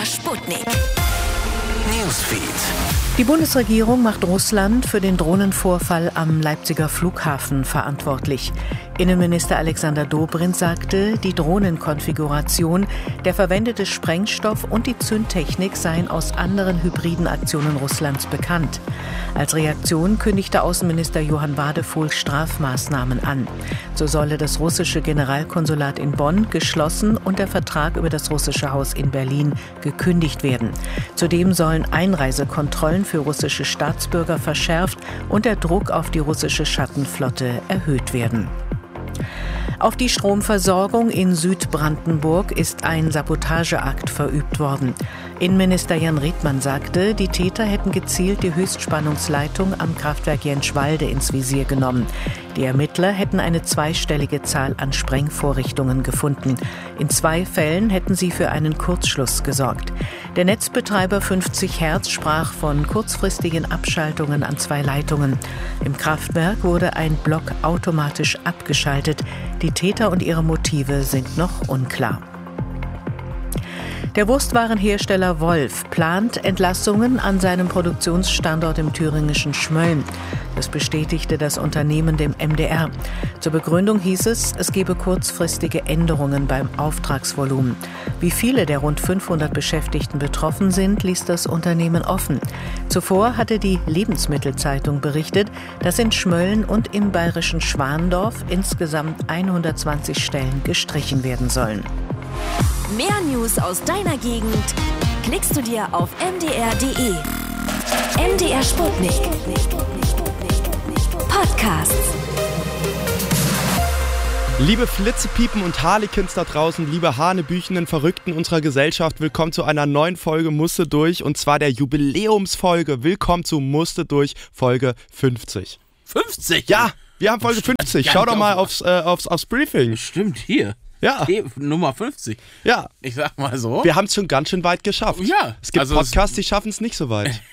MDR Sputnik. Newsfeed. Die Bundesregierung macht Russland für den Drohnenvorfall am Leipziger Flughafen verantwortlich. Innenminister Alexander Dobrindt sagte, die Drohnenkonfiguration, der verwendete Sprengstoff und die Zündtechnik seien aus anderen hybriden Aktionen Russlands bekannt. Als Reaktion kündigte Außenminister Johann Wadefuhl Strafmaßnahmen an. So solle das russische Generalkonsulat in Bonn geschlossen und der Vertrag über das russische Haus in Berlin gekündigt werden. Zudem sollen Einreisekontrollen für russische Staatsbürger verschärft und der Druck auf die russische Schattenflotte erhöht werden. Auf die Stromversorgung in Südbrandenburg ist ein Sabotageakt verübt worden. Innenminister Jan Riedmann sagte, die Täter hätten gezielt die Höchstspannungsleitung am Kraftwerk Jentschwalde ins Visier genommen. Die Ermittler hätten eine zweistellige Zahl an Sprengvorrichtungen gefunden. In 2 Fällen hätten sie für einen Kurzschluss gesorgt. Der Netzbetreiber 50 Hertz sprach von kurzfristigen Abschaltungen an 2 Leitungen. Im Kraftwerk wurde ein Block automatisch abgeschaltet. Die Täter und ihre Motive sind noch unklar. Der Wurstwarenhersteller Wolf plant Entlassungen an seinem Produktionsstandort im thüringischen Schmölln. Das bestätigte das Unternehmen dem MDR. Zur Begründung hieß es, es gebe kurzfristige Änderungen beim Auftragsvolumen. Wie viele der rund 500 Beschäftigten betroffen sind, ließ das Unternehmen offen. Zuvor hatte die Lebensmittelzeitung berichtet, dass in Schmölln und im bayerischen Schwandorf insgesamt 120 Stellen gestrichen werden sollen. Mehr News aus deiner Gegend klickst du dir auf mdr.de. MDR Sputnik. Podcasts. Liebe Flitzepiepen und Harlequins da draußen, liebe hanebüchenden Verrückten unserer Gesellschaft, willkommen zu einer neuen Folge Musste durch, und zwar der Jubiläumsfolge. Willkommen zu Musste durch, Folge 50. 50? Ja, wir haben Folge 50. Schau doch mal aufs Briefing. Stimmt, hier. Ja. Nummer 50. Ja. Ich sag mal so. Wir haben es schon ganz schön weit geschafft. Ja. Es gibt Podcasts, die schaffen es nicht so weit.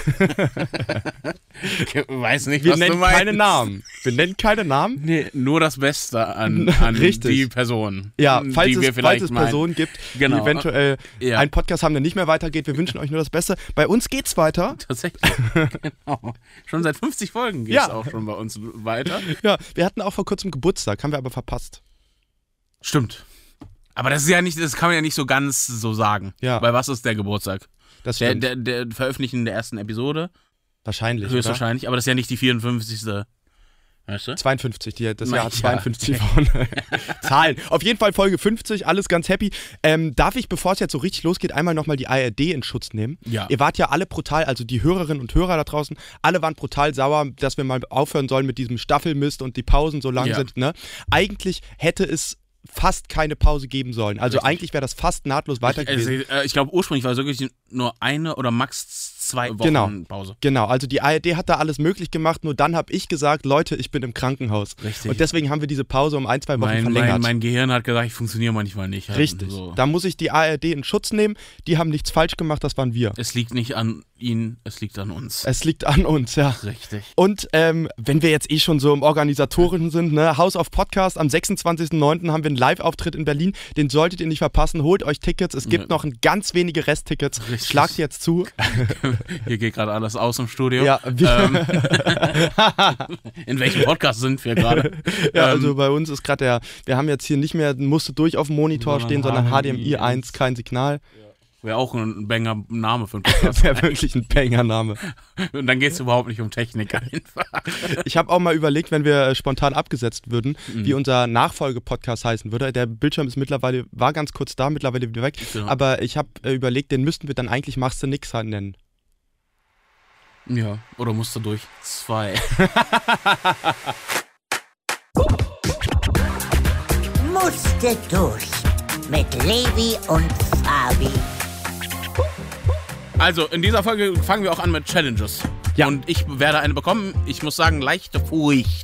Ich weiß nicht, wir was du meinst. Wir nennen keine Namen. Nee, nur das Beste an die Person. Ja, falls es Personen gibt, die eventuell einen Podcast haben, der nicht mehr weitergeht. Wir wünschen euch nur das Beste. Bei uns geht's weiter. Tatsächlich, genau. Schon seit 50 Folgen geht's auch schon bei uns weiter. Ja, wir hatten auch vor kurzem Geburtstag, haben wir aber verpasst. Stimmt. Aber das ist ja nicht, das kann man ja nicht so ganz so sagen. Ja. Weil was ist der Geburtstag? Das stimmt. Der Veröffentlichen der ersten Episode. Wahrscheinlich. Höchstwahrscheinlich, aber das ist ja nicht die 54. Weißt du? 52, das Jahr 52 von Zahlen. Auf jeden Fall Folge 50, alles ganz happy. Darf ich, bevor es jetzt so richtig losgeht, einmal nochmal die ARD in Schutz nehmen? Ja. Ihr wart ja alle brutal, also die Hörerinnen und Hörer da draußen, alle waren brutal sauer, dass wir mal aufhören sollen mit diesem Staffelmist und die Pausen so lang sind. Ne? Eigentlich hätte es fast keine Pause geben sollen. Also Richtig. Eigentlich wäre das fast nahtlos weiter gewesen. Ich glaube, ursprünglich war es wirklich nur eine oder max 2 Wochen Pause. Genau, also die ARD hat da alles möglich gemacht, nur dann habe ich gesagt, Leute, ich bin im Krankenhaus. Richtig. Und deswegen haben wir diese Pause um 1-2 Wochen verlängert. Mein Gehirn hat gesagt, ich funktioniere manchmal nicht. Richtig, da muss ich die ARD in Schutz nehmen. Die haben nichts falsch gemacht, das waren wir. Es liegt nicht an ihnen, es liegt an uns. Es liegt an uns, ja. Richtig. Und wenn wir jetzt schon so im Organisatorischen sind, ne, House of Podcast, am 26.09. haben wir einen Live-Auftritt in Berlin. Den solltet ihr nicht verpassen. Holt euch Tickets. Es gibt noch ganz wenige Resttickets. Richtig. Schlagt jetzt zu. Hier geht gerade alles aus im Studio. Ja, in welchem Podcast sind wir gerade? Ja, also bei uns ist gerade wir haben jetzt hier nicht mehr, musste durch auf dem Monitor stehen, sondern HDMI 1, kein Signal. Wäre auch ein Banger-Name für einen Podcast. Wäre wirklich ein Banger-Name. Und dann geht es überhaupt nicht um Technik einfach. Ich habe auch mal überlegt, wenn wir spontan abgesetzt würden, wie unser Nachfolge-Podcast heißen würde. Der Bildschirm war ganz kurz da, mittlerweile wieder weg. Genau. Aber ich habe überlegt, den müssten wir dann eigentlich Machst du nix nennen. Ja, oder musst du durch 2. Musste durch mit Levi und Fabi. Also, in dieser Folge fangen wir auch an mit Challenges. Ja. Und ich werde eine bekommen. Ich muss sagen, leichte Furcht.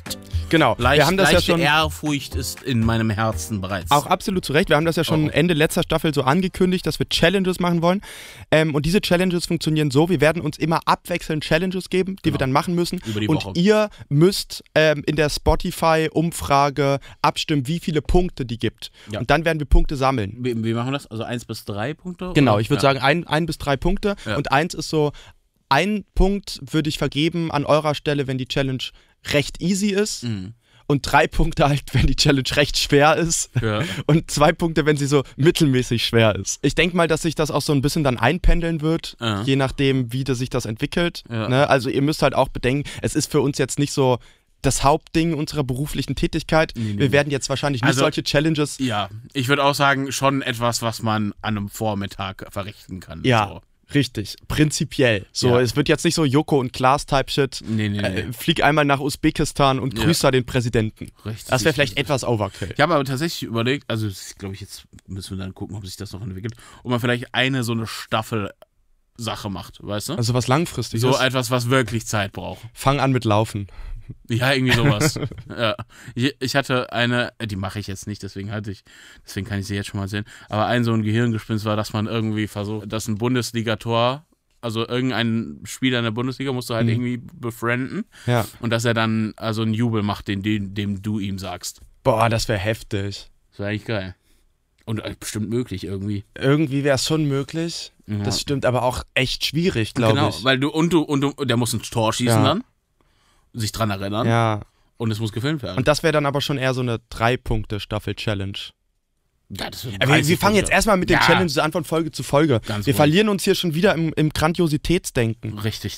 Genau. Wir haben das leichte Ehrfurcht ist in meinem Herzen bereits. Auch absolut zu Recht. Wir haben das ja schon Ende letzter Staffel so angekündigt, dass wir Challenges machen wollen. Und diese Challenges funktionieren so, wir werden uns immer abwechselnd Challenges geben, die wir dann machen müssen. Über die Woche. Und ihr müsst in der Spotify-Umfrage abstimmen, wie viele Punkte die gibt. Ja. Und dann werden wir Punkte sammeln. Wie machen wir das? Also 1 bis 3 Punkte? Genau, ich würde sagen 1 bis 3 Punkte. Ja. Und 1 ist so, 1 Punkt würde ich vergeben an eurer Stelle, wenn die Challenge recht easy ist. Mhm. Und 3 Punkte halt, wenn die Challenge recht schwer ist. Ja. Und 2 Punkte, wenn sie so mittelmäßig schwer ist. Ich denke mal, dass sich das auch so ein bisschen dann einpendeln wird, je nachdem, wie sich das entwickelt. Ja. Ne? Also ihr müsst halt auch bedenken, es ist für uns jetzt nicht so das Hauptding unserer beruflichen Tätigkeit. Nee. Wir werden jetzt wahrscheinlich nicht solche Challenges... Ja, ich würde auch sagen, schon etwas, was man an einem Vormittag verrichten kann. Ja. So. Richtig, prinzipiell. So, es wird jetzt nicht so Joko und Klaas-Type-Shit. Nee. Flieg einmal nach Usbekistan und grüß da den Präsidenten. Richtig. Das wäre vielleicht etwas Overkill. Ich habe aber tatsächlich überlegt, also glaube ich, jetzt müssen wir dann gucken, ob sich das noch entwickelt, ob man vielleicht eine so eine Staffel-Sache macht, weißt du? Also was Langfristiges. So etwas, was wirklich Zeit braucht. Fang an mit Laufen. Ja, irgendwie sowas. Ja. Ich hatte eine, die mache ich jetzt nicht, deswegen kann ich sie jetzt schon mal sehen, aber so ein Gehirngespinst war, dass man irgendwie versucht, dass ein Bundesliga-Tor, also irgendein Spieler in der Bundesliga musst du halt irgendwie befrienden und dass er dann also einen Jubel macht, dem du ihm sagst. Boah, das wäre heftig. Das wäre eigentlich geil. Und bestimmt möglich irgendwie. Irgendwie wäre es schon möglich. Ja. Das stimmt, aber auch echt schwierig, glaube ich. Genau, weil der muss ein Tor schießen dann. Sich dran erinnern. Ja. Und es muss gefilmt werden. Und das wäre dann aber schon eher so eine 3-Punkte-Staffel-Challenge. Ja, das wir fangen jetzt erstmal mit den Challenges an von Folge zu Folge. Wir verlieren uns hier schon wieder im Grandiositätsdenken. Richtig,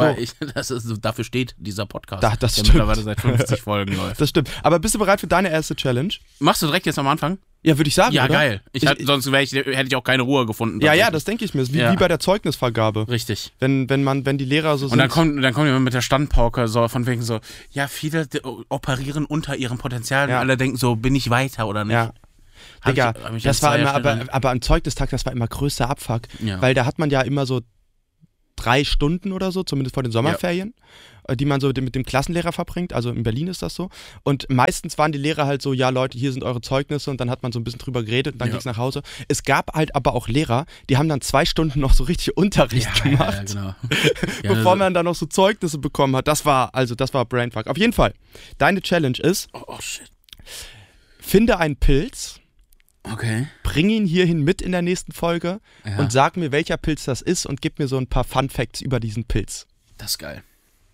dafür steht dieser Podcast. Das der stimmt. mittlerweile seit 50 Folgen läuft. Das stimmt. Aber bist du bereit für deine erste Challenge? Machst du direkt jetzt am Anfang? Ja, würde ich sagen, ja, oder? Geil. Sonst hätte ich auch keine Ruhe gefunden. Ja, das denke ich mir. Wie bei der Zeugnisvergabe. Richtig. Wenn die Lehrer so sind. Und dann kommt jemand mit der Standpauke so von wegen so, ja, viele operieren unter ihrem Potenzial und alle denken so, bin ich weiter oder nicht? Ja. Digga, das war immer, aber am Zeugnistag, das war immer größter Abfuck. Ja. Weil da hat man ja immer so 3 Stunden oder so, zumindest vor den Sommerferien, die man so mit dem Klassenlehrer verbringt. Also in Berlin ist das so. Und meistens waren die Lehrer halt so, ja Leute, hier sind eure Zeugnisse, und dann hat man so ein bisschen drüber geredet und dann ging es nach Hause. Es gab halt aber auch Lehrer, die haben dann 2 Stunden noch so richtig Unterricht gemacht, genau. Bevor man dann noch so Zeugnisse bekommen hat. Das war Brainfuck. Auf jeden Fall, deine Challenge ist, shit. Finde einen Pilz. Okay. Bring ihn hierhin mit in der nächsten Folge und sag mir, welcher Pilz das ist, und gib mir so ein paar Fun Facts über diesen Pilz. Das ist geil.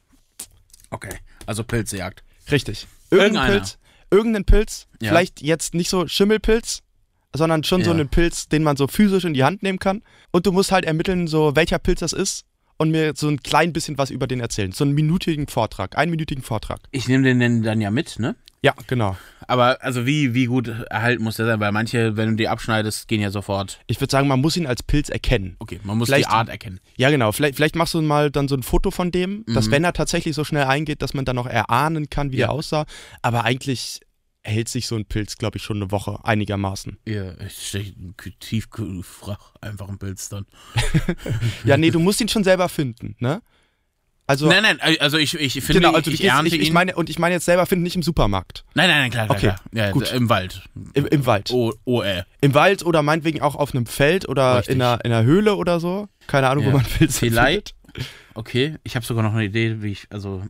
Okay, also Pilzejagd. Richtig. Irgendein Pilz, vielleicht jetzt nicht so Schimmelpilz, sondern schon so einen Pilz, den man so physisch in die Hand nehmen kann. Und du musst halt ermitteln, so welcher Pilz das ist, und mir so ein klein bisschen was über den erzählen. So einen einminütigen Vortrag. Ich nehme den dann ja mit, ne? Ja, genau. Aber also wie gut erhalten muss der sein? Weil manche, wenn du die abschneidest, gehen ja sofort. Ich würde sagen, man muss ihn als Pilz erkennen. Okay, man muss die Art erkennen. Ja, genau. Vielleicht machst du mal dann so ein Foto von dem, dass wenn er tatsächlich so schnell eingeht, dass man dann noch erahnen kann, wie er aussah. Aber eigentlich hält sich so ein Pilz, glaube ich, schon eine Woche einigermaßen. Ja, ich steche tiefgefrach einfach einen Pilz dann. Ja, nee, du musst ihn schon selber finden, ne? Also, nein, also ich finde, genau, also ich ernte ihn. Ich meine jetzt selber finden, nicht im Supermarkt. Nein, klar. Okay, ja, gut. Im Wald. Im Wald. Im Wald oder meinetwegen auch auf einem Feld oder in einer Höhle oder so. Keine Ahnung, wo man Pilze findet. Okay, ich habe sogar noch eine Idee, wie ich, also,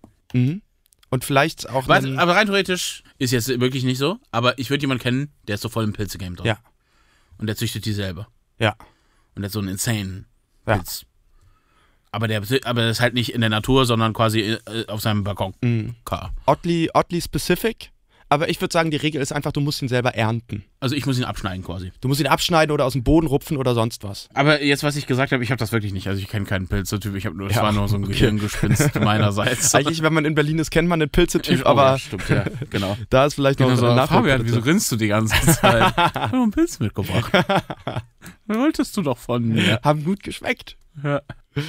Und vielleicht auch... Aber rein theoretisch ist jetzt wirklich nicht so, aber ich würde jemanden kennen, der ist so voll im Pilze-Game drin. Ja. Und der züchtet die selber. Ja. Und der hat so einen insane Pilz. Aber der ist halt nicht in der Natur, sondern quasi auf seinem Balkon. Oddly specific. Aber ich würde sagen, die Regel ist einfach, du musst ihn selber ernten. Also ich muss ihn abschneiden quasi. Du musst ihn abschneiden oder aus dem Boden rupfen oder sonst was. Aber jetzt, was ich gesagt habe, ich habe das wirklich nicht. Also ich kenne keinen Pilzetyp. Das war nur so ein Gehirngespinst meinerseits. Eigentlich, wenn man in Berlin ist, kennt man den Pilzetyp, aber... Stimmt, ja, genau. Da ist vielleicht noch so ein Nachwuchs. Fabian, wieso grinst du die ganze Zeit? Ich habe noch einen Pilz mitgebracht. Wolltest du doch von mir. Haben gut geschmeckt. Ja.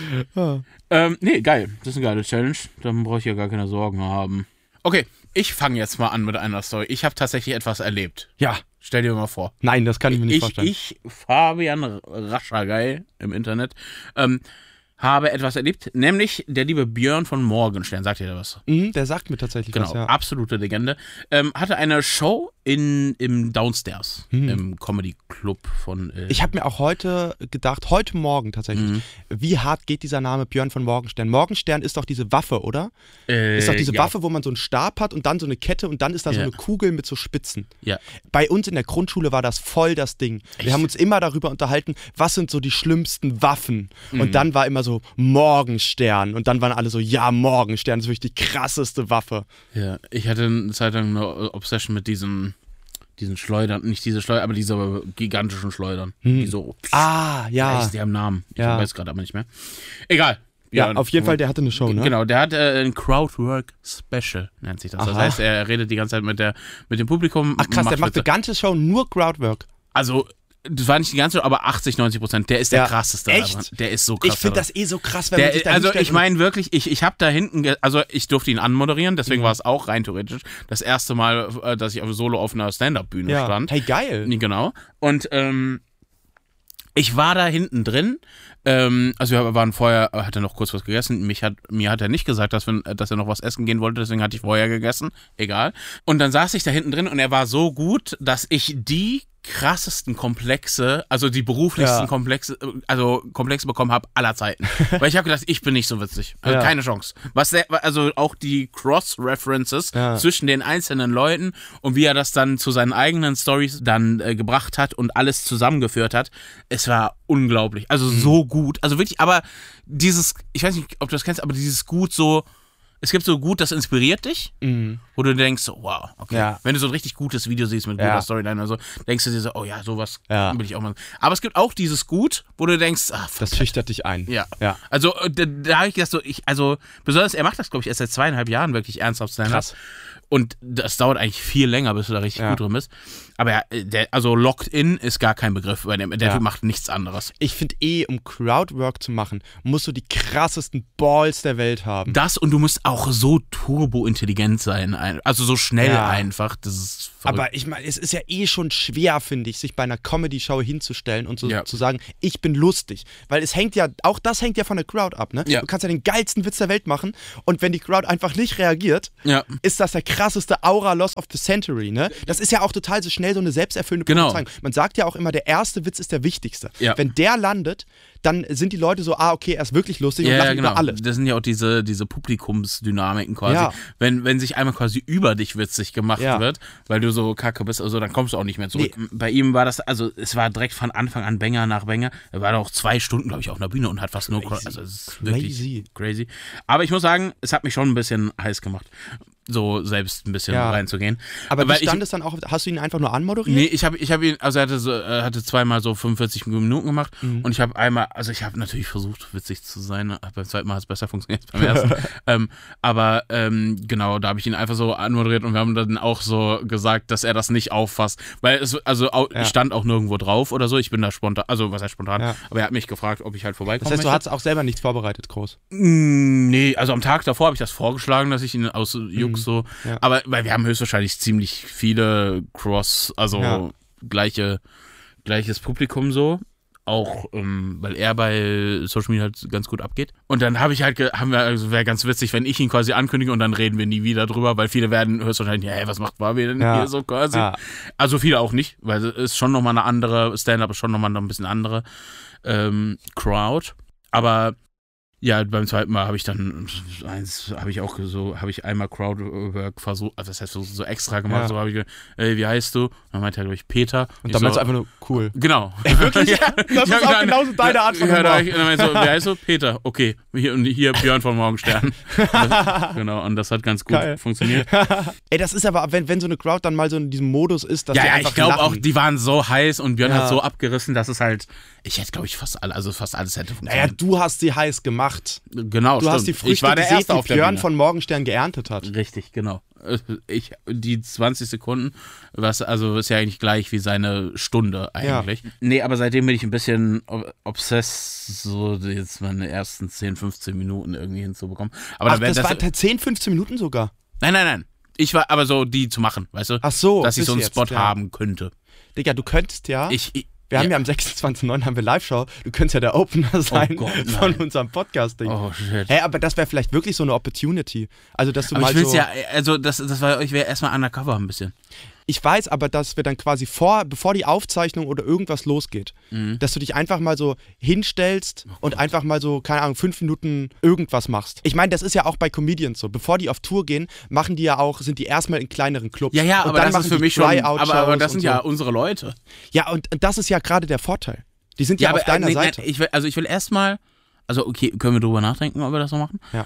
Nee, geil. Das ist eine geile Challenge. Dann brauche ich ja gar keine Sorgen haben. Okay, ich fange jetzt mal an mit einer Story. Ich habe tatsächlich etwas erlebt. Ja. Stell dir mal vor. Nein, das kann ich mir nicht vorstellen. Fabian Raschergeil im Internet, habe etwas erlebt, nämlich der liebe Björn von Morgenstern. Sagt ihr da was? Der sagt mir tatsächlich was, ja. Absolute Legende. Hatte eine Show im Downstairs, im Comedy Club von... Ich habe mir auch heute Morgen tatsächlich, wie hart geht dieser Name Björn von Morgenstern? Morgenstern ist doch diese Waffe, oder? Ist doch diese Waffe, wo man so einen Stab hat und dann so eine Kette und dann ist da so eine Kugel mit so Spitzen. Ja. Bei uns in der Grundschule war das voll das Ding. Wir haben uns immer darüber unterhalten, was sind so die schlimmsten Waffen? Und dann war immer so Morgenstern und dann waren alle so, ja, Morgenstern ist wirklich die krasseste Waffe. Ja, ich hatte eine Zeit lang eine Obsession mit diesen Schleudern, nicht diese Schleudern, aber diese gigantischen Schleudern. Die so, Die haben einen Namen, ich weiß gerade aber nicht mehr. Egal. Ja, auf jeden Fall, der hatte eine Show, ne? Genau, der hat ein Crowdwork Special, nennt sich das. Das heißt, er redet die ganze Zeit mit dem Publikum. Ach krass, der macht eine ganze Show nur Crowdwork. Also, das war nicht die ganze, aber 80-90%. Der ist der krasseste. Echt? Der ist so krass. Ich finde das so krass, wenn man sich da also ich meine wirklich, ich habe da hinten, also ich durfte ihn anmoderieren, deswegen war es auch rein theoretisch das erste Mal, dass ich solo auf einer Stand-Up-Bühne stand. Hey, geil. Genau. Und ich war da hinten drin. Also wir waren vorher, hat er noch kurz was gegessen. Mir hat er nicht gesagt, dass er noch was essen gehen wollte, deswegen hatte ich vorher gegessen. Egal. Und dann saß ich da hinten drin und er war so gut, dass ich die krassesten Komplexe, also die beruflichsten Komplexe bekommen habe aller Zeiten. Weil ich habe gedacht, ich bin nicht so witzig. Also keine Chance. Also auch die Cross-References zwischen den einzelnen Leuten und wie er das dann zu seinen eigenen Stories dann gebracht hat und alles zusammengeführt hat. Es war unglaublich. Also so gut. Also wirklich, aber dieses, ich weiß nicht, ob du das kennst, aber dieses gut so, es gibt so gut, das inspiriert dich, wo du denkst, so, wow, okay. Ja. Wenn du so ein richtig gutes Video siehst mit guter Storyline oder so, denkst du dir so, oh ja, sowas will ich auch mal. Aber es gibt auch dieses Gut, wo du denkst, das schüchtert dich ein. Ja. Also da habe ich gedacht, besonders er macht das, glaube ich, erst seit 2,5 Jahren wirklich ernsthaft Stand-up. Krass. Und das dauert eigentlich viel länger, bis du da richtig gut drin bist. Aber Locked In ist gar kein Begriff bei dem. Der Typ macht nichts anderes. Ich finde um Crowdwork zu machen, musst du die krassesten Balls der Welt haben. Das und du musst auch so turbo-intelligent sein. Also so schnell einfach. Das ist verrückt. Aber ich meine, es ist ja schon schwer, finde ich, sich bei einer Comedy-Show hinzustellen und so zu sagen, ich bin lustig. Weil es hängt auch das hängt ja von der Crowd ab, ne? Ja. Du kannst ja den geilsten Witz der Welt machen und wenn die Crowd einfach nicht reagiert, ist das der krasseste Aura-Loss of the Century, ne? Das ist ja auch total so schnell so eine selbsterfüllende Prophezeiung. Man sagt ja auch immer, der erste Witz ist der wichtigste. Ja. Wenn der landet, dann sind die Leute so, okay, er ist wirklich lustig und lachen über alles. Das sind ja auch diese Publikumsdynamiken quasi. Ja. Wenn sich einmal quasi über dich witzig gemacht wird, weil du so kacke bist, also dann kommst du auch nicht mehr zurück. Nee. Bei ihm war das, also es war direkt von Anfang an Banger nach Banger. Er war auch 2 Stunden, glaube ich, auf einer Bühne und hat fast nur, also es ist wirklich crazy. Aber ich muss sagen, es hat mich schon ein bisschen heiß gemacht, so selbst ein bisschen reinzugehen. Aber wie stand es dann auch, hast du ihn einfach nur anmoderiert? Nee, ich hab ihn, also er hatte zweimal so 45 Minuten gemacht und ich habe einmal, also ich habe natürlich versucht, witzig zu sein, beim zweiten Mal hat es besser funktioniert als beim ersten. Aber genau, da habe ich ihn einfach so anmoderiert und wir haben dann auch so gesagt, dass er das nicht auffasst, weil es, stand auch nirgendwo drauf oder so, ich bin da spontan, also was heißt spontan, aber er hat mich gefragt, ob ich halt vorbeikomme. Das heißt, du hattest auch selber nichts vorbereitet, groß? Nee, also am Tag davor habe ich das vorgeschlagen, dass ich ihn aus Jux so, aber weil wir haben höchstwahrscheinlich ziemlich viele gleiches Publikum so, auch weil er bei Social Media halt ganz gut abgeht. Und dann wäre ganz witzig, wenn ich ihn quasi ankündige und dann reden wir nie wieder drüber, weil viele werden höchstwahrscheinlich, hey, was macht Fabi denn hier so quasi? Ja. Also viele auch nicht, weil es ist schon nochmal eine andere, Stand-Up ist schon nochmal ein bisschen andere Crowd, aber ja, beim zweiten Mal habe ich einmal Crowdwork versucht, also das heißt so extra gemacht, so habe ich gesagt, wie heißt du? Und dann meinte er, glaube ich, Peter. Und dann meinst du einfach nur, cool. Genau. Wirklich? Ja, das ist auch genauso deine Art von Humor. Und dann meinte so, wie heißt du? Peter, okay. Hier Björn von Morgenstern. Genau, und das hat ganz gut funktioniert. Ey, das ist aber, wenn so eine Crowd dann mal so in diesem Modus ist, dass die einfach ich glaube auch, die waren so heiß und Björn hat so abgerissen, dass es halt, ich hätte, glaube ich, fast alles hätte funktioniert. Naja, du hast sie heiß gemacht. Genau, du hast die Früchte gesehen, die Björn von Morgenstern geerntet hat. Richtig, genau. Die 20 Sekunden, was ist ja eigentlich gleich wie seine Stunde eigentlich. Ja. Nee, aber seitdem bin ich ein bisschen obsessed, so jetzt meine ersten 10, 15 Minuten irgendwie hinzubekommen. Aber das war 10, 15 Minuten sogar? Nein. Ich war aber so, die zu machen, weißt du? Ach so. Dass ich so einen Spot haben könnte. Digga, du könntest Wir haben ja am 26.09. haben wir Live-Show. Du könntest ja der Opener sein von unserem Podcast-Ding. Oh, shit. Hey, aber das wäre vielleicht wirklich so eine Opportunity. Also, dass du aber mal ich will's so... ja, also das war, ich wäre erstmal undercover ein bisschen. Ich weiß aber, dass wir dann quasi bevor die Aufzeichnung oder irgendwas losgeht, dass du dich einfach mal so hinstellst und einfach mal so, keine Ahnung, 5 Minuten irgendwas machst. Ich meine, das ist ja auch bei Comedians so. Bevor die auf Tour gehen, sind die erstmal in kleineren Clubs. Ja, und aber dann das ist für mich schon, aber das sind so. ja unsere Leute. Ja, und das ist ja gerade der Vorteil. Die sind ja auf deiner Seite. Ich will erstmal, also okay, können wir drüber nachdenken, ob wir das so machen? Ja.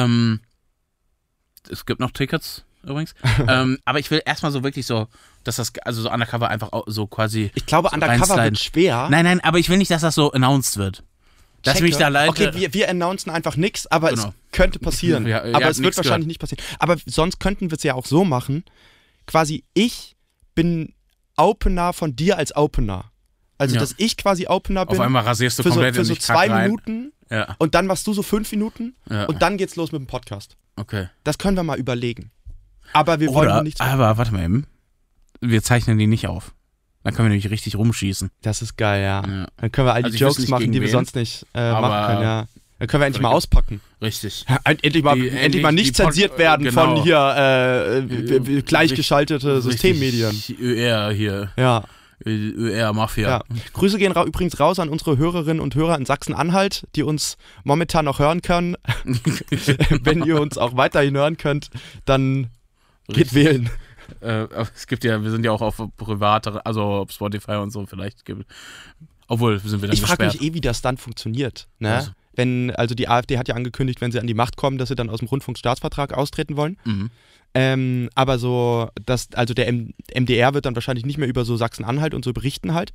Es gibt noch Tickets. Übrigens. Aber ich will erstmal so wirklich so, dass das, also so Undercover einfach so quasi. Ich glaube, so Undercover wird schwer. Nein, aber ich will nicht, dass das so announced wird. Dass mich da leite. Okay, wir announcen einfach nichts, aber es könnte passieren. Aber es wird wahrscheinlich nicht passieren. Aber sonst könnten wir es ja auch so machen, quasi ich bin Opener von dir als Opener. Also, dass ich quasi Opener bin. Auf einmal rasierst du komplett für so in mich 2 Minuten. Ja. Und dann machst du so 5 Minuten. Ja. Und dann geht's los mit dem Podcast. Okay. Das können wir mal überlegen. Aber wir wollen nichts machen. Aber warte mal eben. Wir zeichnen die nicht auf. Dann können wir nämlich richtig rumschießen. Das ist geil, ja. Dann können wir all die Jokes machen, die wir sonst nicht machen können, ja. Dann können wir endlich mal auspacken. Richtig. Ja, endlich mal nicht zensiert werden von hier gleichgeschaltete Systemmedien. ÖR hier. Ja. ÖR-Mafia. Ja. Grüße gehen übrigens raus an unsere Hörerinnen und Hörer in Sachsen-Anhalt, die uns momentan noch hören können. Wenn ihr uns auch weiterhin hören könnt, dann geht wählen. Es gibt ja, wir sind ja auch auf private, also auf Spotify und so vielleicht. Obwohl, sind wir dann Ich frage mich wie das dann funktioniert. Ne? Also. Also die AfD hat ja angekündigt, wenn sie an die Macht kommen, dass sie dann aus dem Rundfunkstaatsvertrag austreten wollen. Aber so, also der MDR wird dann wahrscheinlich nicht mehr über so Sachsen-Anhalt und so berichten halt.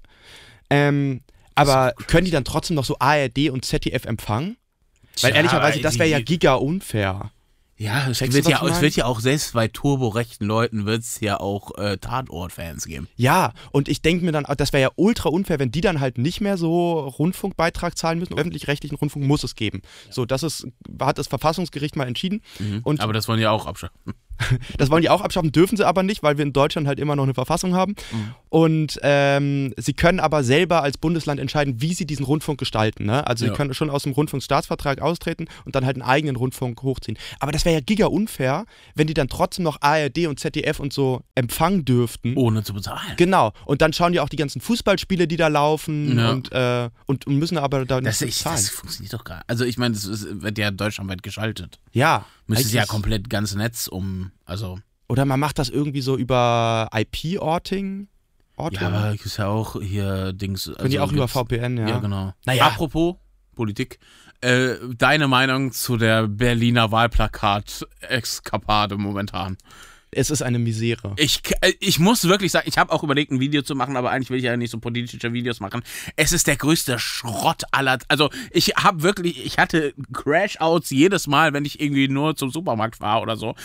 Aber können die dann trotzdem noch so ARD und ZDF empfangen? Weil ehrlicherweise, das wäre ja giga unfair. Ja, es wird ja auch selbst bei turborechten Leuten wird es ja auch Tatort-Fans geben. Ja, und ich denke mir dann, das wäre ja ultra unfair, wenn die dann halt nicht mehr so Rundfunkbeitrag zahlen müssen. Öffentlich-rechtlichen Rundfunk muss es geben. Ja. So, hat das Verfassungsgericht mal entschieden. Und aber das wollen die auch abschaffen. Das wollen die auch abschaffen, dürfen sie aber nicht, weil wir in Deutschland halt immer noch eine Verfassung haben. Und sie können aber selber als Bundesland entscheiden, wie sie diesen Rundfunk gestalten. Ne? Also sie können schon aus dem Rundfunkstaatsvertrag austreten und dann halt einen eigenen Rundfunk hochziehen. Aber das wäre ja giga unfair, wenn die dann trotzdem noch ARD und ZDF und so empfangen dürften. Ohne zu bezahlen. Genau. Und dann schauen die auch die ganzen Fußballspiele, die da laufen und müssen aber da nicht bezahlen. Das funktioniert doch gar nicht. Also ich meine, das wird ja deutschlandweit geschaltet. Ja. Müsste ja komplett ganz Netz Oder man macht das irgendwie so über IP-Orting. Ja, aber ist ja auch hier Dings. Also die auch über VPN, ja. Ja, genau. Naja. Apropos Politik, deine Meinung zu der Berliner Wahlplakat-Exkapade momentan? Es ist eine Misere. Ich muss wirklich sagen, ich habe auch überlegt, ein Video zu machen, aber eigentlich will ich ja nicht so politische Videos machen. Es ist der größte Schrott aller. Also ich hatte Crash-Outs jedes Mal, wenn ich irgendwie nur zum Supermarkt fahre oder so.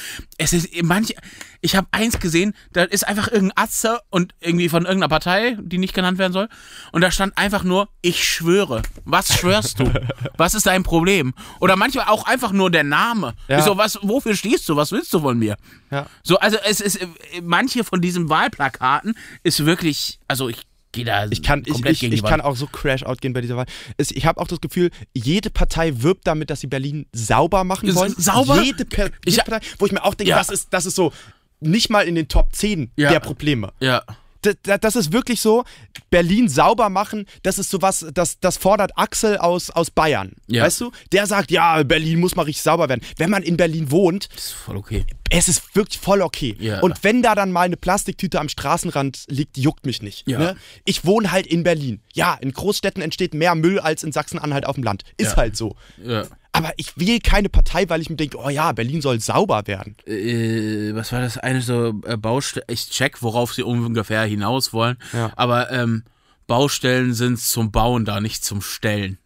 Ich habe eins gesehen, da ist einfach irgendein Atze und irgendwie von irgendeiner Partei, die nicht genannt werden soll. Und da stand einfach nur, ich schwöre. Was schwörst du? Was ist dein Problem? Oder manchmal auch einfach nur der Name. Ja. Ich so, wofür stehst du? Was willst du von mir? Ja. So, also es ist, manche von diesen Wahlplakaten ist wirklich, also ich gehe da komplett gegen die Wand. Ich kann auch so Crash-Out gehen bei dieser Wahl. Ich habe auch das Gefühl, jede Partei wirbt damit, dass sie Berlin sauber machen wollen. Sauber? Jede Partei, wo ich mir auch denke, das ist so nicht mal in den Top 10 der Probleme. Ja. Das ist wirklich so, Berlin sauber machen, das ist sowas, das fordert Axel aus Bayern, weißt du? Der sagt, ja, Berlin muss mal richtig sauber werden. Wenn man in Berlin wohnt, das ist voll okay. Es ist wirklich voll okay. Ja. Und wenn da dann mal eine Plastiktüte am Straßenrand liegt, juckt mich nicht. Ja. Ne? Ich wohne halt in Berlin. Ja, in Großstädten entsteht mehr Müll als in Sachsen-Anhalt auf dem Land. Ist halt so. Ja. Aber ich wähle keine Partei, weil ich mir denke, oh ja, Berlin soll sauber werden. Was war das eine so Baustelle? Ich check, worauf sie ungefähr hinaus wollen. Ja. Aber Baustellen sind zum Bauen da, nicht zum Stellen.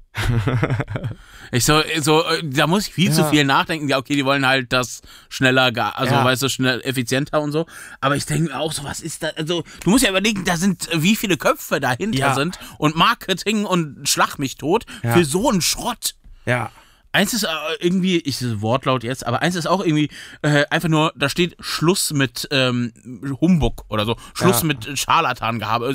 Da muss ich viel zu viel nachdenken. Ja, okay, die wollen halt das schneller, weißt du, schnell, effizienter und so. Aber ich denke mir auch so, was ist da? Also, du musst ja überlegen, da sind wie viele Köpfe dahinter sind und Marketing und Schlag mich tot für so einen Schrott. Ja. Eins ist irgendwie, ich Wortlaut jetzt, aber eins ist auch irgendwie einfach nur, da steht Schluss mit Humbug oder so, Schluss mit Scharlatangehabe.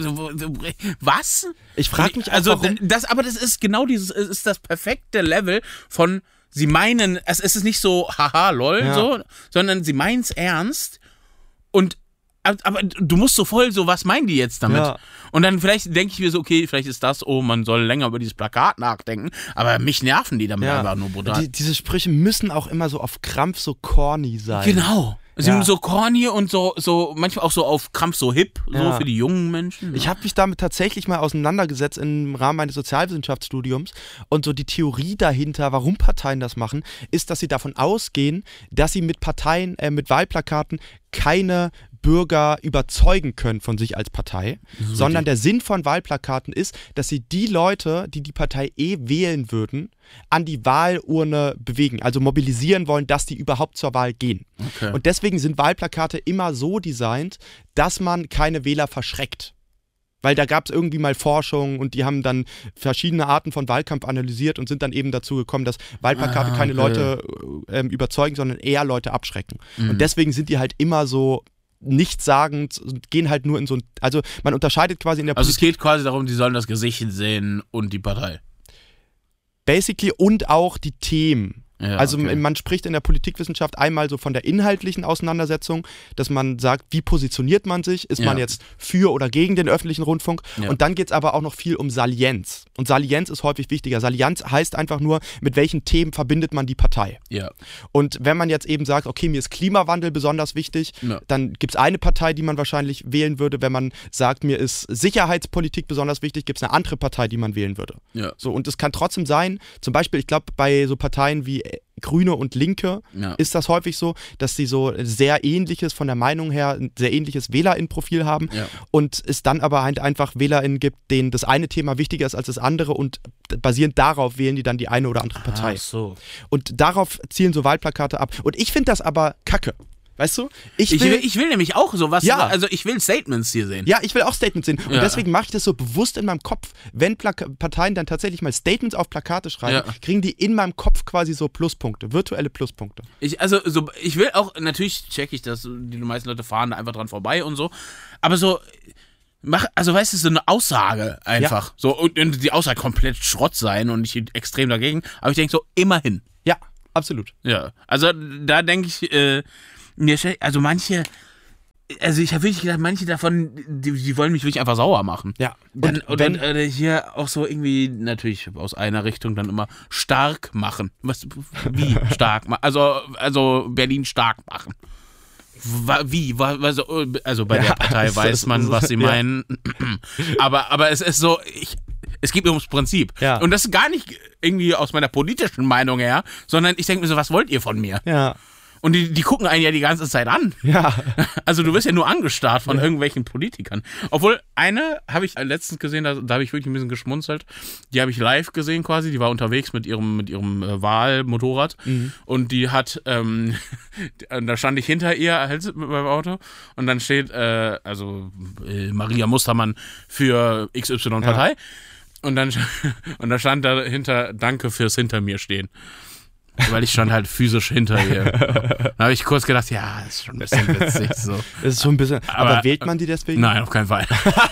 Was? Ich frage mich also warum. das ist genau dieses, es ist das perfekte Level von, sie meinen, es ist nicht so, haha, lol, so, sondern sie meinen es ernst und aber du musst so voll so, was meinen die jetzt damit? Ja. Und dann vielleicht denke ich mir so, okay, vielleicht ist das, man soll länger über dieses Plakat nachdenken, aber mich nerven die damit einfach nur brutal. Diese Sprüche müssen auch immer so auf Krampf so corny sein. Genau. Sie sind so corny und so manchmal auch so auf Krampf so hip, so für die jungen Menschen. Ich habe mich damit tatsächlich mal auseinandergesetzt im Rahmen meines Sozialwissenschaftsstudiums und so die Theorie dahinter, warum Parteien das machen, ist, dass sie davon ausgehen, dass sie mit Parteien, mit Wahlplakaten keine Bürger überzeugen können von sich als Partei, sondern der Sinn von Wahlplakaten ist, dass sie die Leute, die die Partei wählen würden, an die Wahlurne bewegen, also mobilisieren wollen, dass die überhaupt zur Wahl gehen. Okay. Und deswegen sind Wahlplakate immer so designt, dass man keine Wähler verschreckt. Weil da gab es irgendwie mal Forschung und die haben dann verschiedene Arten von Wahlkampf analysiert und sind dann eben dazu gekommen, dass Wahlplakate keine Leute überzeugen, sondern eher Leute abschrecken. Und deswegen sind die halt immer so nichtssagend und gehen halt nur in so ein, also man unterscheidet quasi in der Politik. Also es geht quasi darum, die sollen das Gesicht sehen und die Partei. Basically und auch die Themen. Ja, also man spricht in der Politikwissenschaft einmal so von der inhaltlichen Auseinandersetzung, dass man sagt, wie positioniert man sich? Ist man jetzt für oder gegen den öffentlichen Rundfunk? Ja. Und dann geht es aber auch noch viel um Salienz. Und Salienz ist häufig wichtiger. Salienz heißt einfach nur, mit welchen Themen verbindet man die Partei. Ja. Und wenn man jetzt eben sagt, okay, mir ist Klimawandel besonders wichtig, dann gibt es eine Partei, die man wahrscheinlich wählen würde. Wenn man sagt, mir ist Sicherheitspolitik besonders wichtig, gibt es eine andere Partei, die man wählen würde. Ja. So, und es kann trotzdem sein, zum Beispiel, ich glaube, bei so Parteien wie Grüne und Linke ist das häufig so, dass sie so sehr ähnliches von der Meinung her, ein sehr ähnliches WählerInnen-Profil haben und es dann aber halt einfach WählerInnen gibt, denen das eine Thema wichtiger ist als das andere und basierend darauf wählen die dann die eine oder andere Partei. Ach so. Und darauf zielen so Wahlplakate ab. Und ich finde das aber kacke. Weißt du? Ich will nämlich auch sowas, also ich will Statements hier sehen. Ja, ich will auch Statements sehen. Und deswegen mache ich das so bewusst in meinem Kopf. Wenn Parteien dann tatsächlich mal Statements auf Plakate schreiben, kriegen die in meinem Kopf quasi so Pluspunkte, virtuelle Pluspunkte. Ich will auch, natürlich checke ich das, die meisten Leute fahren da einfach dran vorbei und so, aber so, weißt du, so eine Aussage einfach. Ja. So, und die Aussage komplett Schrott sein und ich extrem dagegen, aber ich denke so, immerhin. Ja, absolut. Ja, also da denke ich, also manche, also ich habe wirklich gedacht, manche davon, die wollen mich wirklich einfach sauer machen. Ja. Und dann hier auch so irgendwie, natürlich aus einer Richtung dann immer stark machen. Wie stark machen? Also Berlin stark machen. Wie? Also bei der Partei weiß man, was sie meinen. Aber es ist so, es geht mir ums Prinzip. Ja. Und das ist gar nicht irgendwie aus meiner politischen Meinung her, sondern ich denke mir so, was wollt ihr von mir? Ja. Und die gucken einen ja die ganze Zeit an. Ja. Also du wirst ja nur angestarrt von irgendwelchen Politikern. Obwohl, eine habe ich letztens gesehen, da habe ich wirklich ein bisschen geschmunzelt. Die habe ich live gesehen quasi. Die war unterwegs mit ihrem Wahlmotorrad. Mhm. Und die hat, da stand ich hinter ihr halt mit meinem Auto. Und dann steht, Maria Mustermann für XY-Partei. Ja. Und da stand dahinter, danke fürs hinter mir stehen. Weil ich stand halt physisch hinter ihr. Da habe ich kurz gedacht, ja, das ist schon ein bisschen witzig. So. Das ist schon ein bisschen. Aber wählt man die deswegen? Nein, auf keinen Fall.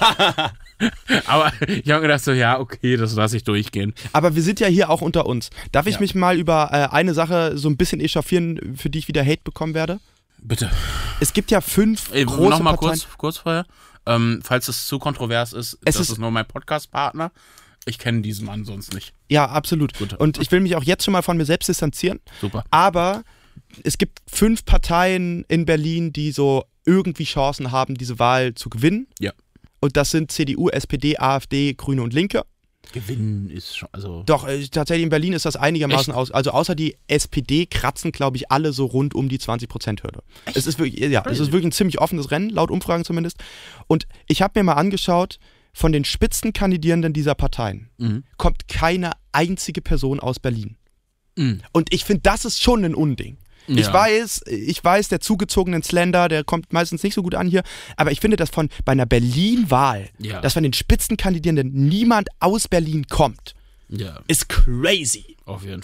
Aber ich habe gedacht so, ja, okay, das lasse ich durchgehen. Aber wir sind ja hier auch unter uns. Darf ich mich mal über eine Sache so ein bisschen echauffieren, für die ich wieder Hate bekommen werde? Bitte. Es gibt ja 5 große noch mal Parteien. kurz vorher. Falls es zu kontrovers ist, das ist nur mein Podcast-Partner. Ich kenne diesen Mann sonst nicht. Ja, absolut. Gut. Und ich will mich auch jetzt schon mal von mir selbst distanzieren. Super. Aber es gibt 5 Parteien in Berlin, die so irgendwie Chancen haben, diese Wahl zu gewinnen. Ja. Und das sind CDU, SPD, AfD, Grüne und Linke. Gewinnen ist schon, also... Doch, tatsächlich in Berlin ist das einigermaßen aus. Also außer die SPD kratzen, glaube ich, alle so rund um die 20%-Hürde. Es ist wirklich, es ist wirklich ein ziemlich offenes Rennen, laut Umfragen zumindest. Und ich habe mir mal angeschaut, von den Spitzenkandidierenden dieser Parteien kommt keine einzige Person aus Berlin. Mhm. Und ich finde, das ist schon ein Unding. Ja. Ich weiß, der zugezogene Slender, der kommt meistens nicht so gut an hier, aber ich finde, dass bei einer Berlin-Wahl, dass von den Spitzenkandidierenden niemand aus Berlin kommt, ist crazy. Auf jeden Fall.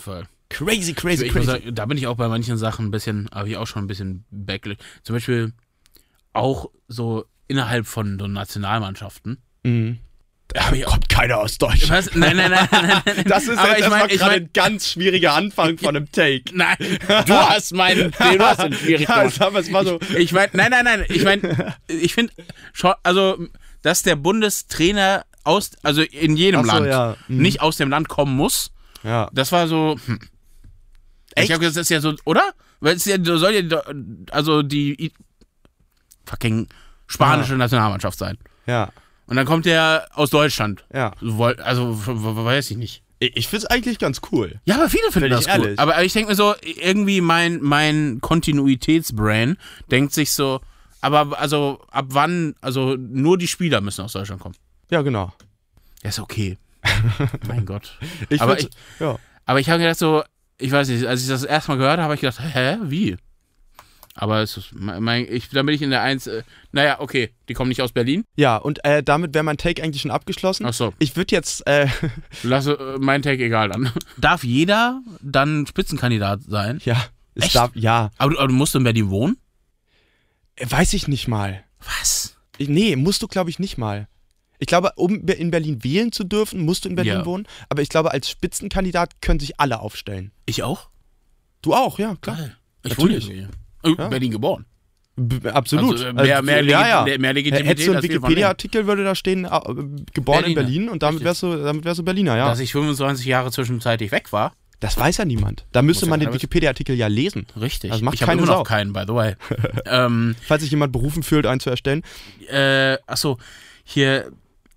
Crazy. Muss sagen, da bin ich auch bei manchen Sachen habe ich auch schon ein bisschen Backlash. Zum Beispiel auch so innerhalb von so Nationalmannschaften. Mhm. Da kommt keiner aus Deutschland. Was? Nein. Das ist aber jetzt gerade ein ganz schwieriger Anfang von einem Take. Nein, du hast den schwierig Ja, gemacht. sagen wir es mal so. Ich meine, nein. Ich finde schon, also, dass der Bundestrainer also in jedem Ach so, Land ja. nicht aus dem Land kommen muss, Ja. das war so. Echt? Ich habe gesagt, das ist ja so, oder? Weil es soll ja also die fucking spanische Nationalmannschaft sein. Ja. Und dann kommt der aus Deutschland. Ja. Also, weiß ich nicht. Ich find's eigentlich ganz cool. Ja, aber viele finden Bin ich das cool. ehrlich. Aber ich denke mir so, irgendwie mein Kontinuitätsbrain denkt sich so, aber also ab wann, also nur die Spieler müssen aus Deutschland kommen. Ja, genau. Ja, ist okay. Mein Gott. Aber Aber ich habe gedacht so, ich weiß nicht, als ich das erste Mal gehört habe, habe ich gedacht, hä, wie? Aber es ist da bin ich in der naja, okay, die kommen nicht aus Berlin. Ja, und damit wäre mein Take eigentlich schon abgeschlossen. Ach so. Ich würde jetzt, Lasse mein Take egal dann. Darf jeder dann Spitzenkandidat sein? es Echt? ja. Aber du musst in Berlin wohnen? Weiß ich nicht mal. Was? Nee, musst du, glaube ich, nicht mal. Ich glaube, um in Berlin wählen zu dürfen, musst du in Berlin wohnen. Aber ich glaube, als Spitzenkandidat können sich alle aufstellen. Ich auch? Du auch, ja, klar. Geil. Ich Natürlich. wohne hier. Ja. Berlin geboren. Absolut. Also, mehr Legitimität. Hättest du einen als wir von Wikipedia-Artikel, würde da stehen, geboren in Berliner. Berlin und damit wärst du Berliner, ja. Dass ich 25 Jahre zwischenzeitlich weg war. Das weiß ja niemand. Da müsste Muss ja man den keiner Wikipedia-Artikel ja lesen. Richtig. Also macht ich habe keine immer noch Sau. keinen, by the way. Falls sich jemand berufen fühlt, einen zu erstellen. Achso, hier.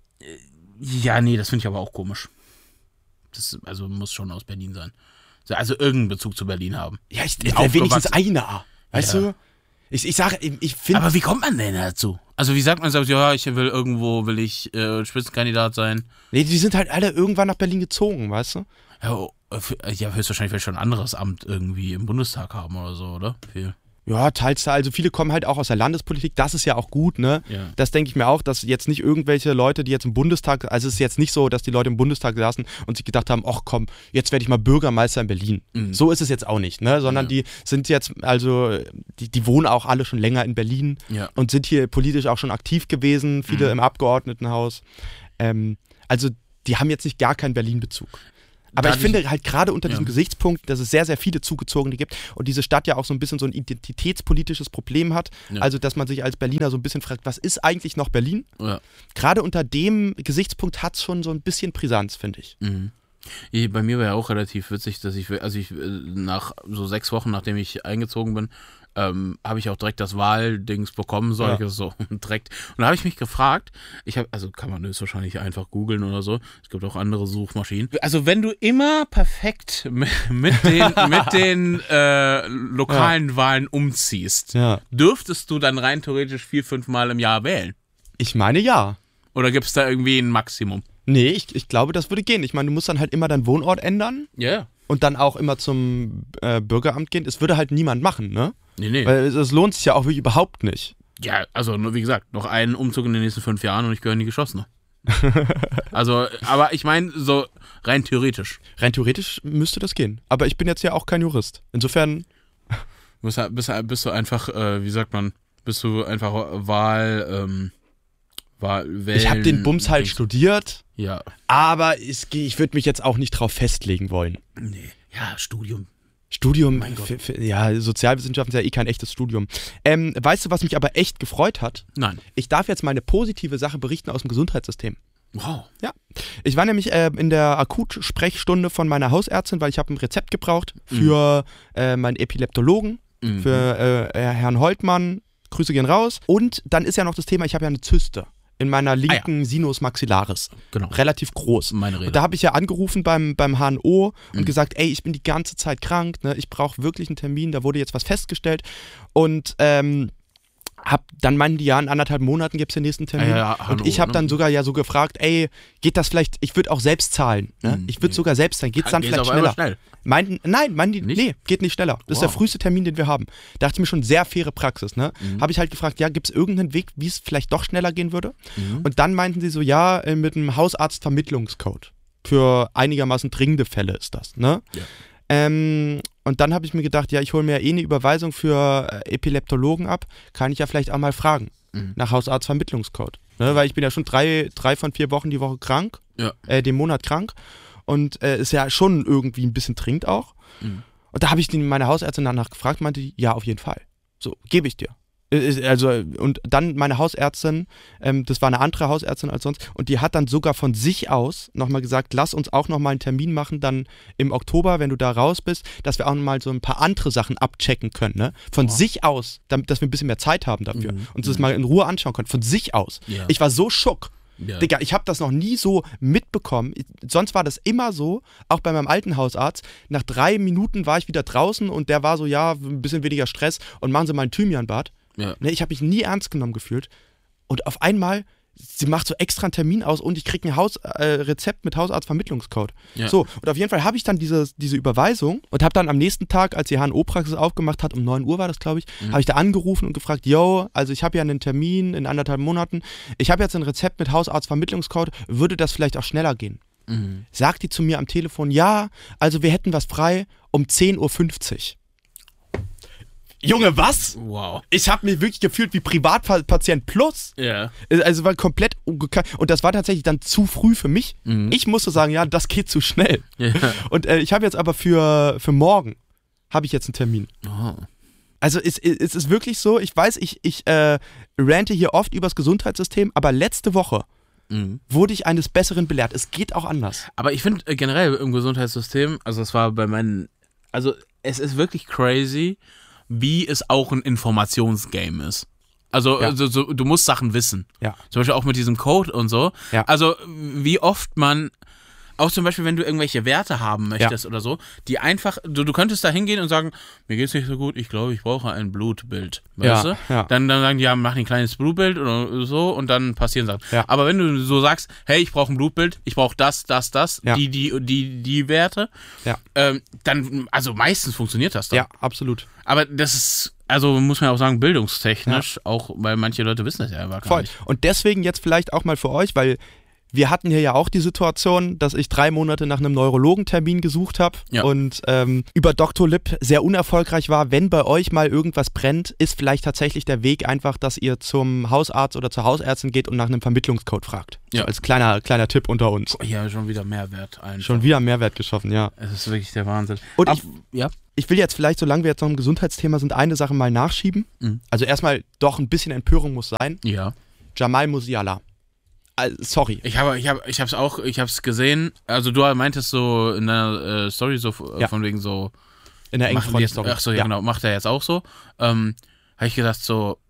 Ja, nee, das finde ich aber auch komisch. Das muss schon aus Berlin sein. Also irgendeinen Bezug zu Berlin haben. Ja, wenigstens einer. Weißt Ja. du? Ich sage, ich finde. Aber wie kommt man denn dazu? Also wie sagt man so, ja, will ich Spitzenkandidat sein? Nee, die sind halt alle irgendwann nach Berlin gezogen, weißt du? Ja, höchstwahrscheinlich will ich schon ein anderes Amt irgendwie im Bundestag haben oder so, oder? Viel. Ja, teils da. Also viele kommen halt auch aus der Landespolitik. Das ist ja auch gut, ne? Ja. Das denke ich mir auch, dass jetzt nicht irgendwelche Leute, die jetzt im Bundestag, also es ist jetzt nicht so, dass die Leute im Bundestag saßen und sich gedacht haben, ach komm, jetzt werde ich mal Bürgermeister in Berlin. Mhm. So ist es jetzt auch nicht, ne? Sondern die sind jetzt, also die wohnen auch alle schon länger in Berlin und sind hier politisch auch schon aktiv gewesen, viele im Abgeordnetenhaus. Also die haben jetzt nicht gar keinen Berlin-Bezug. Aber ich finde halt gerade unter diesem Gesichtspunkt, dass es sehr, sehr viele Zugezogene gibt und diese Stadt ja auch so ein bisschen so ein identitätspolitisches Problem hat. Ja. Also, dass man sich als Berliner so ein bisschen fragt, was ist eigentlich noch Berlin? Ja. Gerade unter dem Gesichtspunkt hat es schon so ein bisschen Brisanz, finde ich. Mhm. Bei mir war ja auch relativ witzig, dass ich nach so 6 Wochen, nachdem ich eingezogen bin, habe ich auch direkt das Wahldings bekommen, so direkt. Und da habe ich mich gefragt, kann man das wahrscheinlich einfach googeln oder so, es gibt auch andere Suchmaschinen. Also wenn du immer perfekt mit den lokalen Wahlen umziehst, dürftest du dann rein theoretisch 4-5 Mal im Jahr wählen? Ich meine ja. Oder gibt es da irgendwie ein Maximum? Nee, ich glaube, das würde gehen. Ich meine, du musst dann halt immer deinen Wohnort ändern. Ja. Und dann auch immer zum Bürgeramt gehen. Es würde halt niemand machen, ne? Nee. Weil es lohnt sich ja auch wirklich überhaupt nicht. Ja, also wie gesagt, noch einen Umzug in den nächsten 5 Jahren und ich gehöre in die Geschossene. Also, aber ich meine, so rein theoretisch. Rein theoretisch müsste das gehen. Aber ich bin jetzt ja auch kein Jurist. Insofern. Bist du einfach, wie sagt man, bist du einfach wählen. Ich habe den Bums halt studiert. Ja. Aber ich würde mich jetzt auch nicht drauf festlegen wollen. Nee. Ja, Studium, mein Gott. Sozialwissenschaften ist ja eh kein echtes Studium. Weißt du, was mich aber echt gefreut hat? Nein. Ich darf jetzt mal eine positive Sache berichten aus dem Gesundheitssystem. Wow. Ja. Ich war nämlich in der Akutsprechstunde von meiner Hausärztin, weil ich habe ein Rezept gebraucht für meinen Epileptologen, für Herrn Holtmann. Grüße gehen raus. Und dann ist ja noch das Thema, ich habe ja eine Zyste in meiner linken Sinus maxillaris. Genau. Relativ groß. Meine Rede. Und da habe ich ja angerufen beim HNO und gesagt, ey, ich bin die ganze Zeit krank, ne? Ich brauche wirklich einen Termin, da wurde jetzt was festgestellt. Und dann meinten die, ja, in 1,5 Monaten gibt es den nächsten Termin. Und ich habe dann sogar so gefragt, ey, geht das vielleicht, ich würde auch selbst zahlen. Ne? Ich würde sogar selbst zahlen. Geht es dann vielleicht schneller? Meinten die, nee, geht nicht schneller. Das ist der früheste Termin, den wir haben. Da dachte ich mir schon, sehr faire Praxis. Ne? Habe ich halt gefragt, ja, gibt es irgendeinen Weg, wie es vielleicht doch schneller gehen würde? Und dann meinten sie so, ja, mit einem Hausarztvermittlungscode. Für einigermaßen dringende Fälle ist das. Ne? Ja. Und dann habe ich mir gedacht, ja, ich hole mir ja eine Überweisung für Epileptologen ab, kann ich ja vielleicht auch mal fragen nach Hausarztvermittlungscode. Ne? Weil ich bin ja schon 3 von 4 Wochen die Woche krank, den Monat krank und ist ja schon irgendwie ein bisschen dringend auch. Und da habe ich meine Hausärztin danach gefragt, meinte die, ja, auf jeden Fall. So, gebe ich dir. Also, und dann meine Hausärztin, das war eine andere Hausärztin als sonst, und die hat dann sogar von sich aus nochmal gesagt, lass uns auch nochmal einen Termin machen, dann im Oktober, wenn du da raus bist, dass wir auch nochmal so ein paar andere Sachen abchecken können, ne? Von sich aus, damit, dass wir ein bisschen mehr Zeit haben dafür und das mal in Ruhe anschauen können, von sich aus. Ja. Ich war so schock. Ja. Digga, ich habe das noch nie so mitbekommen. Sonst war das immer so, auch bei meinem alten Hausarzt. Nach 3 Minuten war ich wieder draußen und der war so, ja, ein bisschen weniger Stress und machen Sie mal ein Thymianbad. Ja. Ne, ich habe mich nie ernst genommen gefühlt. Und auf einmal, sie macht so extra einen Termin aus und ich kriege ein Rezept mit Hausarztvermittlungscode. Ja. So, und auf jeden Fall habe ich dann diese Überweisung und habe dann am nächsten Tag, als die HNO-Praxis aufgemacht hat, um 9 Uhr war das, glaube ich, habe ich da angerufen und gefragt, yo, also ich habe ja einen Termin in 1,5 Monaten, ich habe jetzt ein Rezept mit Hausarztvermittlungscode, würde das vielleicht auch schneller gehen? Sagt die zu mir am Telefon, ja, also wir hätten was frei um 10.50 Uhr. Junge, was? Wow. Ich habe mich wirklich gefühlt wie Privatpatient plus. Ja. Also war komplett und das war tatsächlich dann zu früh für mich. Ich musste sagen, ja, das geht zu schnell. Ja. Und ich habe jetzt aber für morgen habe ich jetzt einen Termin. Oh. Also es ist wirklich so, ich weiß, ich rante hier oft übers Gesundheitssystem, aber letzte Woche wurde ich eines Besseren belehrt. Es geht auch anders. Aber ich finde generell im Gesundheitssystem, also es war bei also es ist wirklich crazy, wie es auch ein Informationsgame ist. Also, du musst Sachen wissen. Ja. Zum Beispiel auch mit diesem Code und so. Ja. Also wie oft man, auch zum Beispiel, wenn du irgendwelche Werte haben möchtest oder so, die einfach, du könntest da hingehen und sagen, mir geht's nicht so gut, ich glaube, ich brauche ein Blutbild. Weißt du? Ja. Dann sagen die, ja, mach ein kleines Blutbild oder so und dann passieren Sachen. Ja. Aber wenn du so sagst, hey, ich brauche ein Blutbild, ich brauche das, die Werte, dann, also meistens funktioniert das dann. Ja, absolut. Aber das ist, also muss man auch sagen, bildungstechnisch, auch weil manche Leute wissen das ja einfach gar nicht. Und deswegen jetzt vielleicht auch mal für euch, weil wir hatten hier ja auch die Situation, dass ich 3 Monate nach einem Neurologentermin gesucht habe und über Dr. Lipp sehr unerfolgreich war. Wenn bei euch mal irgendwas brennt, ist vielleicht tatsächlich der Weg einfach, dass ihr zum Hausarzt oder zur Hausärztin geht und nach einem Vermittlungscode fragt. Ja. So als kleiner Tipp unter uns. Ja, schon wieder Mehrwert einfach. Schon wieder Mehrwert geschaffen, ja. Es ist wirklich der Wahnsinn. Und ich will jetzt vielleicht, solange wir jetzt noch im Gesundheitsthema sind, eine Sache mal nachschieben. Also erstmal doch ein bisschen Empörung muss sein. Ja. Jamal Musiala. Sorry. Ich hab's gesehen. Also du meintest so in der Story so von wegen so. In der Eng-Freund-Story. Ach so, ja, genau. Macht er jetzt auch so. Habe ich gedacht so,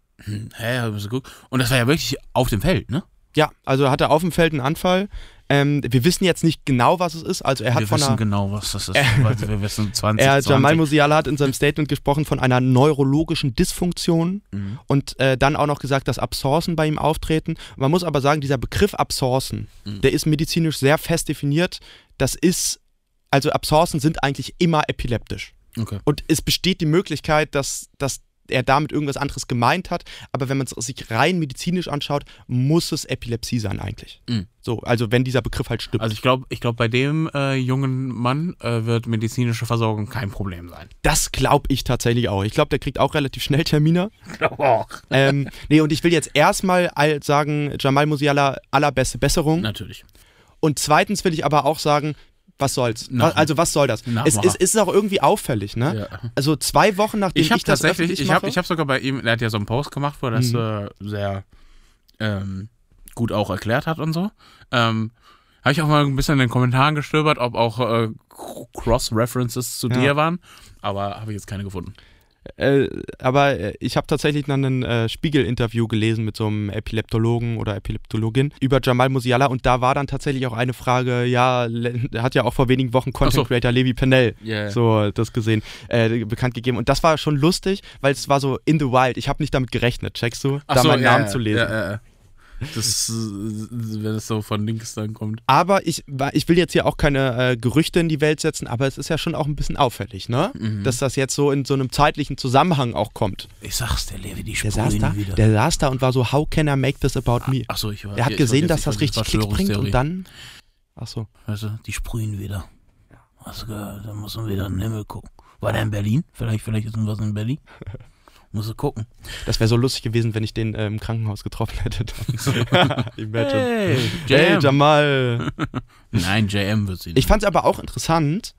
so gut. Und das war ja wirklich auf dem Feld, ne? Ja, also er hatte auf dem Feld einen Anfall. Wir wissen jetzt nicht genau, was es ist. Also er hat wir wissen genau, was das ist. Wir wissen 20. Jamal Musiala hat in seinem Statement gesprochen von einer neurologischen Dysfunktion und dann auch noch gesagt, dass Abscencen bei ihm auftreten. Man muss aber sagen, dieser Begriff Abscencen, der ist medizinisch sehr fest definiert. Also Abscencen sind eigentlich immer epileptisch. Okay. Und es besteht die Möglichkeit, dass er damit irgendwas anderes gemeint hat, aber wenn man es sich rein medizinisch anschaut, muss es Epilepsie sein eigentlich. So, also wenn dieser Begriff halt stimmt. Also ich glaube, bei dem jungen Mann wird medizinische Versorgung kein Problem sein. Das glaube ich tatsächlich auch. Ich glaube, der kriegt auch relativ schnell Termine. Ich glaube auch. Und ich will jetzt erstmal sagen, Jamal Musiala, allerbeste Besserung. Natürlich. Und zweitens will ich aber auch sagen, was soll's? Was soll das? Es ist auch irgendwie auffällig, ne? Ja. Also 2 Wochen nachdem ich das öffentlich mache. Ich habe sogar bei ihm, er hat ja so einen Post gemacht, wo er das sehr gut auch erklärt hat und so. Habe ich auch mal ein bisschen in den Kommentaren gestöbert, ob auch Cross-References zu dir waren, aber habe ich jetzt keine gefunden. Aber ich habe tatsächlich dann ein Spiegel-Interview gelesen mit so einem Epileptologen oder Epileptologin über Jamal Musiala und da war dann tatsächlich auch eine Frage, ja, hat ja auch vor wenigen Wochen Content Creator Levi Pennell so das gesehen, bekannt gegeben und das war schon lustig, weil es war so in the wild, ich habe nicht damit gerechnet, checkst du, meinen Namen zu lesen. Ja. Das, wenn es so von links dann kommt. Aber ich will jetzt hier auch keine Gerüchte in die Welt setzen, aber es ist ja schon auch ein bisschen auffällig, ne? Dass das jetzt so in so einem zeitlichen Zusammenhang auch kommt. Ich sag's dir, Levi, die sprühen wieder. Der saß da und war so, how can I make this about me? Achso, er hat gesehen, dass das richtig Klicks bringt und dann, Weißt du, die sprühen wieder. Hast du gehört? Da muss man wieder in den Himmel gucken. War der in Berlin? Vielleicht ist was in Berlin. Musst du gucken. Das wäre so lustig gewesen, wenn ich den im Krankenhaus getroffen hätte. Hey, hey, Jamal. Nein, JM wird sie nicht. Ich fand es aber auch interessant,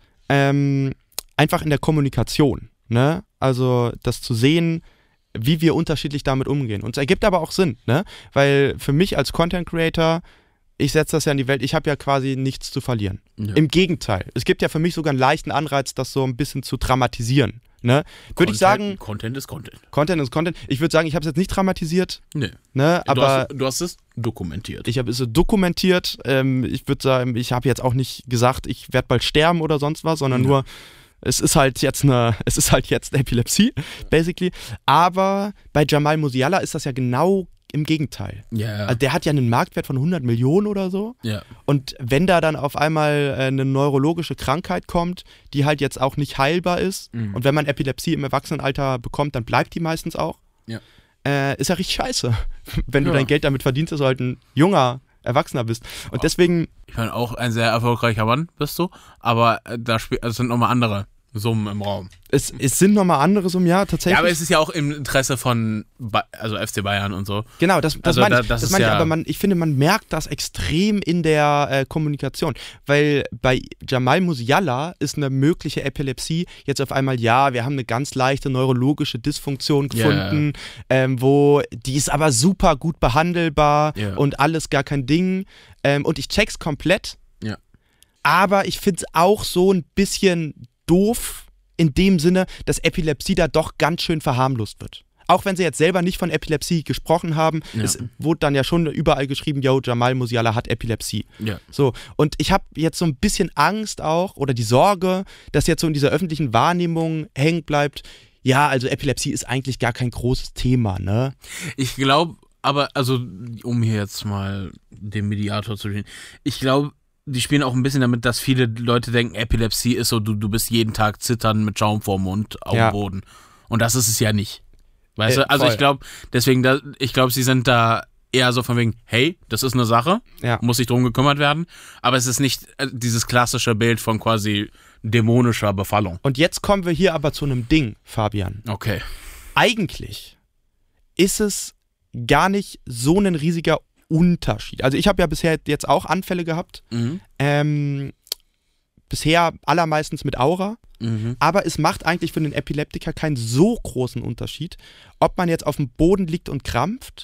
einfach in der Kommunikation, ne? Also das zu sehen, wie wir unterschiedlich damit umgehen. Und es ergibt aber auch Sinn, ne? Weil für mich als Content Creator, ich setze das ja in die Welt, ich habe ja quasi nichts zu verlieren. Ja. Im Gegenteil, es gibt ja für mich sogar einen leichten Anreiz, das so ein bisschen zu dramatisieren. Ne? Würde ich sagen. Content ist Content. Content ist Content. Ich würde sagen, ich habe es jetzt nicht dramatisiert. Nee. Ne? Aber du hast es dokumentiert. Ich habe es dokumentiert. Ich würde sagen, ich habe jetzt auch nicht gesagt, ich werde bald sterben oder sonst was, sondern nur, es ist halt jetzt Epilepsie, basically. Aber bei Jamal Musiala ist das ja genau im Gegenteil. Ja. Also der hat ja einen Marktwert von 100 Millionen oder so. Ja. Und wenn da dann auf einmal eine neurologische Krankheit kommt, die halt jetzt auch nicht heilbar ist, und wenn man Epilepsie im Erwachsenenalter bekommt, dann bleibt die meistens auch, ist ja richtig scheiße. Wenn du dein Geld damit verdienst, dass du halt ein junger Erwachsener bist. Und deswegen... Ich meine, auch ein sehr erfolgreicher Mann bist du, aber es sind nochmal andere Summen im Raum. Es sind nochmal andere Summen, ja, tatsächlich. Ja, aber es ist ja auch im Interesse von FC Bayern und so. Genau, das meine ich. Aber ich finde, man merkt das extrem in der Kommunikation. Weil bei Jamal Musiala ist eine mögliche Epilepsie jetzt auf einmal, wir haben eine ganz leichte neurologische Dysfunktion gefunden, die ist aber super gut behandelbar und alles gar kein Ding. Und ich check's komplett. Ja. Aber ich finde es auch so ein bisschen doof in dem Sinne, dass Epilepsie da doch ganz schön verharmlost wird. Auch wenn sie jetzt selber nicht von Epilepsie gesprochen haben, es wurde dann ja schon überall geschrieben, Jamal Musiala hat Epilepsie. Ja. So, und ich habe jetzt so ein bisschen Angst auch, oder die Sorge, dass jetzt so in dieser öffentlichen Wahrnehmung hängen bleibt, also Epilepsie ist eigentlich gar kein großes Thema, ne? Ich glaube, aber, also, um hier jetzt mal den Mediator zu spielen, ich glaube, die spielen auch ein bisschen damit, dass viele Leute denken, Epilepsie ist so, du bist jeden Tag zittern mit Schaum vorm Mund auf dem Boden. Und das ist es ja nicht. Weißt du? Also voll. ich glaube, sie sind da eher so von wegen, hey, das ist eine Sache, muss sich drum gekümmert werden, aber es ist nicht dieses klassische Bild von quasi dämonischer Befallung. Und jetzt kommen wir hier aber zu einem Ding, Fabian. Okay. Eigentlich ist es gar nicht so ein riesiger Unterschied. Also ich habe ja bisher jetzt auch Anfälle gehabt. Bisher allermeistens mit Aura. Aber es macht eigentlich für den Epileptiker keinen so großen Unterschied, ob man jetzt auf dem Boden liegt und krampft